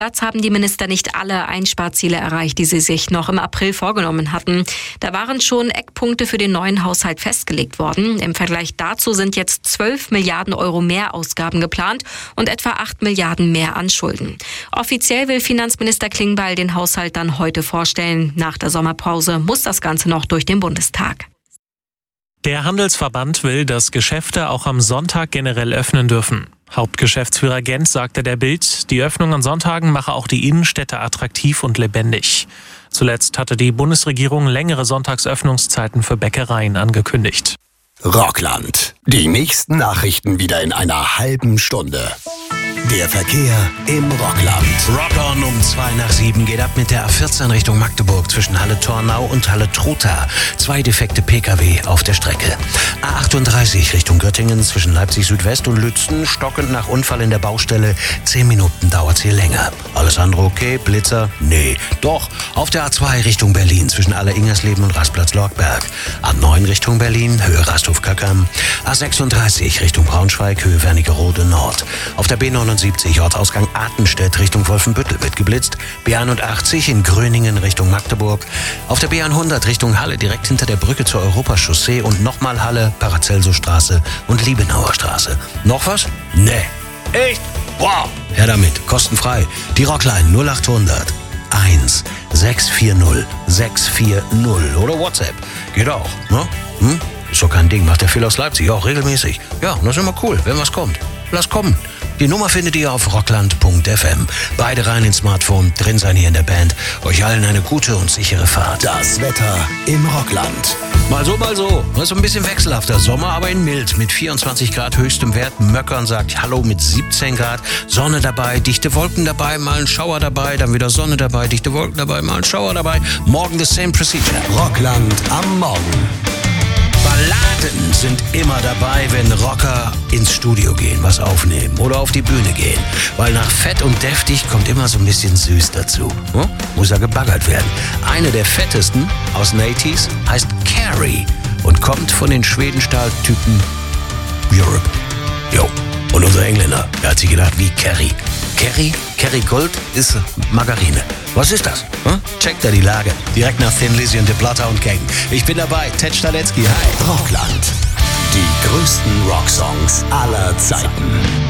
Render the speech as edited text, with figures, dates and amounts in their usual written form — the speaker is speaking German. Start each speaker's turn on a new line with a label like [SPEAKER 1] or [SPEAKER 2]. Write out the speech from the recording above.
[SPEAKER 1] Platz haben die Minister nicht alle Einsparziele erreicht, die sie sich noch im April vorgenommen hatten. Da waren schon Eckpunkte für den neuen Haushalt festgelegt worden. Im Vergleich dazu sind jetzt 12 Milliarden Euro mehr Ausgaben geplant und etwa 8 Milliarden mehr an Schulden. Offiziell will Finanzminister Klingbeil den Haushalt dann heute vorstellen. Nach der Sommerpause muss das Ganze noch durch den Bundestag.
[SPEAKER 2] Der Handelsverband will, dass Geschäfte auch am Sonntag generell öffnen dürfen. Hauptgeschäftsführer Gens sagte der Bild, die Öffnung an Sonntagen mache auch die Innenstädte attraktiv und lebendig. Zuletzt hatte die Bundesregierung längere Sonntagsöffnungszeiten für Bäckereien angekündigt.
[SPEAKER 3] Rockland. Die nächsten Nachrichten wieder in einer halben Stunde. Der Verkehr im Rockland.
[SPEAKER 4] Rock on um 6:02 geht ab mit der A14 Richtung Magdeburg zwischen Halle-Tornau und Halle-Trotha. 2 defekte Pkw auf der Strecke. A38 Richtung Göttingen zwischen Leipzig Südwest und Lützen, stockend nach Unfall in der Baustelle. 10 Minuten dauert's hier länger. Alles andere okay? Blitzer? Nee. Doch. Auf der A2 Richtung Berlin zwischen Aller-Ingersleben und Rastplatz-Lorkberg. A9 Richtung Berlin, Höhe Rasthof-Kackam. A36 Richtung Braunschweig, Höhe Wernigerode Nord. Auf der B79 Ortsausgang Artenstedt Richtung Wolfenbüttel wird geblitzt. B81 in Gröningen Richtung Magdeburg. Auf der B100 Richtung Halle direkt hinter der Brücke zur Europachaussee und nochmal Halle, Paracelso-Straße und Liebenauer Straße. Noch was? Nee. Echt? Wow. Her damit. Kostenfrei. Die Rockline 0800 1 640 640 oder WhatsApp. Geht auch, ne? Ist doch kein Ding. Macht der Phil aus Leipzig auch regelmäßig. Ja, das ist immer cool, wenn was kommt. Lass kommen. Die Nummer findet ihr auf rockland.fm. Beide rein ins Smartphone, drin sein hier in der Band. Euch allen eine gute und sichere Fahrt.
[SPEAKER 3] Das Wetter im Rockland.
[SPEAKER 4] Mal so, mal so. Das ist ein bisschen wechselhafter Sommer, aber in mild. Mit 24 Grad höchstem Wert. Möckern sagt Hallo mit 17 Grad. Sonne dabei, dichte Wolken dabei, mal ein Schauer dabei. Dann wieder Sonne dabei, dichte Wolken dabei, mal ein Schauer dabei. Morgen the same procedure.
[SPEAKER 3] Rockland am Morgen.
[SPEAKER 4] Balladen sind immer dabei, wenn Rocker ins Studio gehen, was aufnehmen oder auf die Bühne gehen. Weil nach fett und deftig kommt immer so ein bisschen süß dazu. Muss ja gebaggert werden. Eine der fettesten aus den 80s heißt Carrie und kommt von den Schwedenstahl-Typen Europe. Jo. Und unser Engländer, der hat sich gedacht, wie Carrie. Carrie Gold ist Margarine. Was ist das? Checkt da die Lage. Direkt nach Thin Lizzy und The Bloodhound Gang. Ich bin dabei, Ted Stalecki, hi.
[SPEAKER 3] Rockland. Die größten Rocksongs aller Zeiten.